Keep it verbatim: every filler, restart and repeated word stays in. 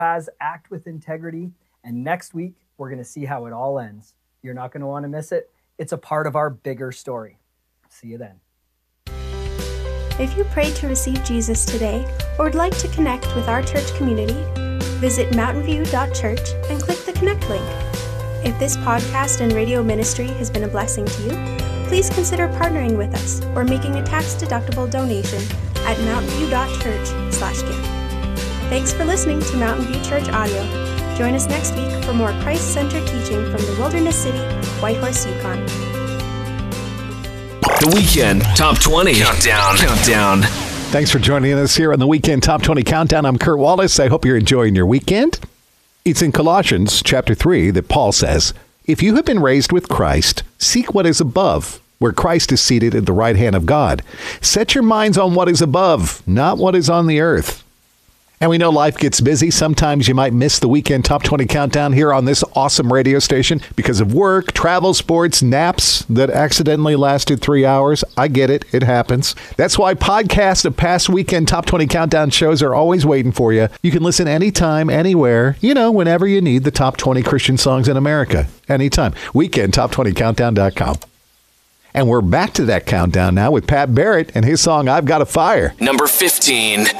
Topaz, act with integrity. And next week, we're going to see how it all ends. You're not going to want to miss it. It's a part of our bigger story. See you then. If you prayed to receive Jesus today or would like to connect with our church community, visit mountain view dot church and click the Connect link. If this podcast and radio ministry has been a blessing to you, please consider partnering with us or making a tax-deductible donation at mountain view dot church slash give. Thanks for listening to Mountain View Church Audio. Join us next week for more Christ-centered teaching from the Wilderness City, Whitehorse, Yukon. The Weekend Top twenty Countdown. Countdown. Thanks for joining us here on the Weekend Top twenty Countdown. I'm Kurt Wallace. I hope you're enjoying your weekend. It's in Colossians chapter three that Paul says, "If you have been raised with Christ, seek what is above, where Christ is seated at the right hand of God. Set your minds on what is above, not what is on the earth." And we know life gets busy. Sometimes you might miss the Weekend Top twenty Countdown here on this awesome radio station because of work, travel, sports, naps that accidentally lasted three hours. I get it. It happens. That's why podcasts of past Weekend Top twenty Countdown shows are always waiting for you. You can listen anytime, anywhere, you know, whenever you need the top twenty Christian songs in America. Anytime. weekend top twenty countdown dot com. And we're back to that countdown now with Pat Barrett and his song, "I've Got a Fire." Number fifteen.